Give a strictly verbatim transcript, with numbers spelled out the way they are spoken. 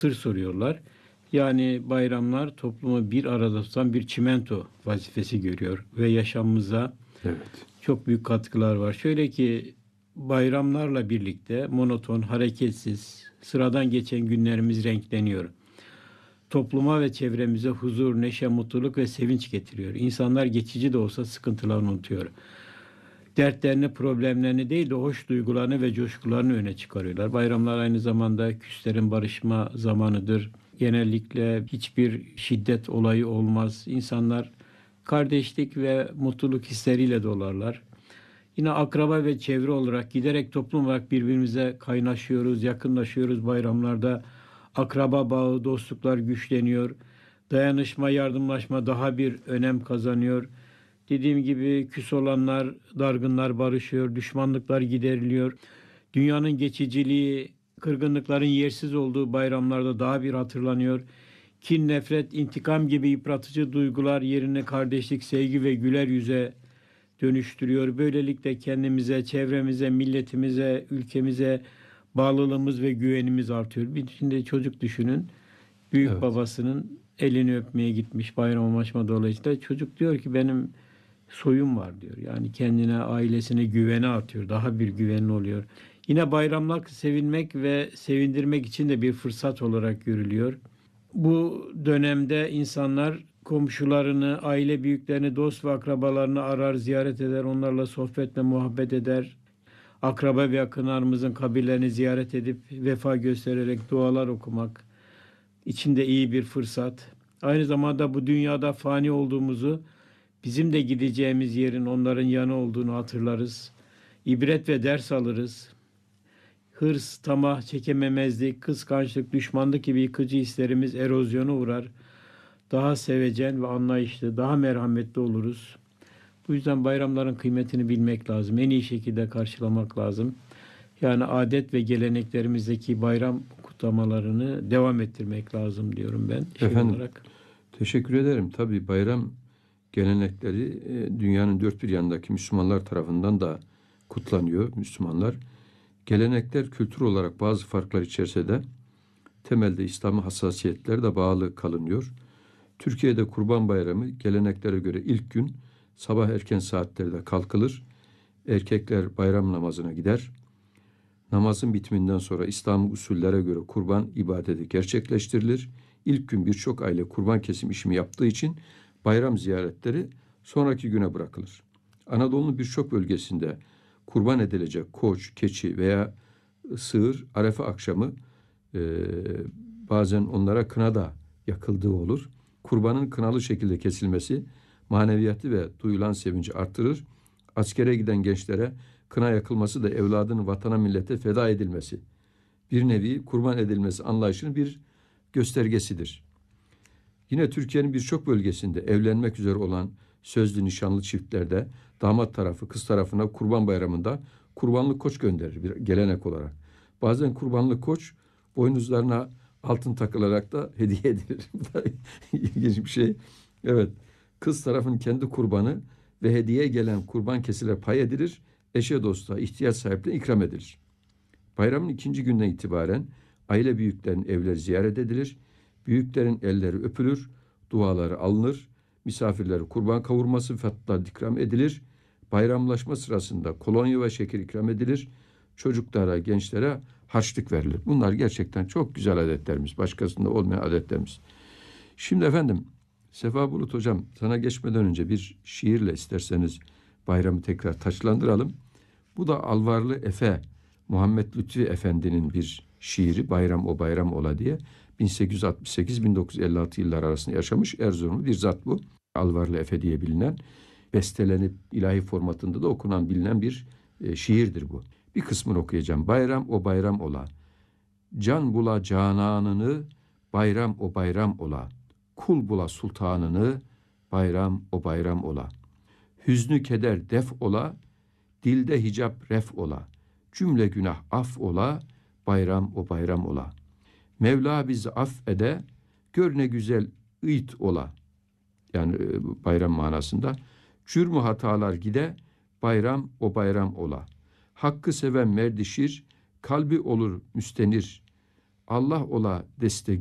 Sır soruyorlar. Yani bayramlar toplumu bir arada tutan bir çimento vazifesi görüyor ve yaşamımıza Evet. çok büyük katkılar var. Şöyle ki bayramlarla birlikte monoton, hareketsiz, sıradan geçen günlerimiz renkleniyor. Topluma ve çevremize huzur, neşe, mutluluk ve sevinç getiriyor. İnsanlar geçici de olsa sıkıntılarını unutuyor. Dertlerini, problemlerini değil de hoş duygularını ve coşkularını öne çıkarıyorlar. Bayramlar aynı zamanda küslerin barışma zamanıdır. Genellikle hiçbir şiddet olayı olmaz. İnsanlar kardeşlik ve mutluluk hisleriyle dolarlar. Yine akraba ve çevre olarak giderek toplum olarak birbirimize kaynaşıyoruz, yakınlaşıyoruz bayramlarda. Akraba bağı, dostluklar güçleniyor. Dayanışma, yardımlaşma daha bir önem kazanıyor. Dediğim gibi küs olanlar, dargınlar barışıyor, düşmanlıklar gideriliyor. Dünyanın geçiciliği, kırgınlıkların yersiz olduğu bayramlarda daha bir hatırlanıyor. Kin, nefret, intikam gibi yıpratıcı duygular yerine kardeşlik, sevgi ve güler yüze dönüştürüyor. Böylelikle kendimize, çevremize, milletimize, ülkemize bağlılığımız ve güvenimiz artıyor. Bir şimdi çocuk düşünün. Büyük Evet. babasının elini öpmeye gitmiş bayramlaşma dolayısıyla. Çocuk diyor ki benim soyum var diyor. Yani kendine, ailesine güveni artıyor. Daha bir güvenli oluyor. Yine bayramlar sevinmek ve sevindirmek için de bir fırsat olarak görülüyor. Bu dönemde insanlar komşularını, aile büyüklerini, dost ve akrabalarını arar, ziyaret eder, onlarla sohbet ve muhabbet eder. Akraba ve yakınlarımızın kabirlerini ziyaret edip vefa göstererek dualar okumak için de iyi bir fırsat. Aynı zamanda bu dünyada fani olduğumuzu, bizim de gideceğimiz yerin onların yanı olduğunu hatırlarız. İbret ve ders alırız. Hırs, tamah, çekememezlik, kıskançlık, düşmanlık gibi yıkıcı hislerimiz erozyona uğrar. Daha sevecen ve anlayışlı, daha merhametli oluruz. Bu yüzden bayramların kıymetini bilmek lazım. En iyi şekilde karşılamak lazım. Yani adet ve geleneklerimizdeki bayram kutlamalarını devam ettirmek lazım diyorum ben şey Efendim, olarak. teşekkür ederim. Tabii bayram gelenekleri e, dünyanın dört bir yanındaki Müslümanlar tarafından da kutlanıyor. Müslümanlar gelenekler kültür olarak bazı farklar içerse de temelde İslam'ı hassasiyetler de bağlı kalınıyor. Türkiye'de Kurban Bayramı geleneklere göre ilk gün sabah erken saatlerde kalkılır. Erkekler bayram namazına gider. Namazın bitiminden sonra İslami usullere göre kurban ibadeti gerçekleştirilir. İlk gün birçok aile kurban kesim işimi yaptığı için bayram ziyaretleri sonraki güne bırakılır. Anadolu'nun birçok bölgesinde kurban edilecek koç, keçi veya sığır arefe akşamı e, bazen onlara kına da yakıldığı olur. Kurbanın kınalı şekilde kesilmesi maneviyatı ve duyulan sevinci artırır. Askere giden gençlere kına yakılması da evladının vatana millete feda edilmesi, bir nevi kurban edilmesi anlayışının bir göstergesidir. Yine Türkiye'nin birçok bölgesinde evlenmek üzere olan sözlü nişanlı çiftlerde damat tarafı kız tarafına Kurban Bayramı'nda kurbanlık koç gönderir bir gelenek olarak. Bazen kurbanlık koç boynuzlarına altın takılarak da hediye edilir. Bu da ilginç bir şey. Evet, kız tarafının kendi kurbanı ve hediye gelen kurban kesilir pay edilir. Eşe dosta ihtiyaç sahiplerine ikram edilir. Bayramın ikinci günden itibaren aile büyüklerinin evleri ziyaret edilir. Büyüklerin elleri öpülür, duaları alınır. Misafirlere kurban kavurması fatlar ikram edilir. Bayramlaşma sırasında kolonya ve şeker ikram edilir. Çocuklara, gençlere harçlık verilir. Bunlar gerçekten çok güzel adetlerimiz. Başkasında olmayan adetlerimiz. Şimdi efendim, Sefa Bulut Hocam, sana geçmeden önce bir şiirle isterseniz bayramı tekrar taçlandıralım. Bu da Alvarlı Efe, Muhammed Lütfi Efendi'nin bir şiiri Bayram o bayram ola diye bin sekiz yüz altmış sekiz bin dokuz yüz elli altı yıllar arasında yaşamış Erzurumlu bir zat bu. Alvarlı Efe diye bilinen, bestelenip ilahi formatında da okunan bilinen bir e, şiirdir bu. Bir kısmını okuyacağım. Bayram o bayram ola. Can bula cananını, bayram o bayram ola. Kul bula sultanını, bayram o bayram ola. Hüznü keder def ola, dilde hicap ref ola. Cümle günah af ola, bayram o bayram ola. Mevla bizi affede, gör ne güzel ıyt ola. Yani bayram manasında. Cürmü hatalar gide, bayram o bayram ola. Hakkı seven merdişir, kalbi olur müstenir. Allah ola destek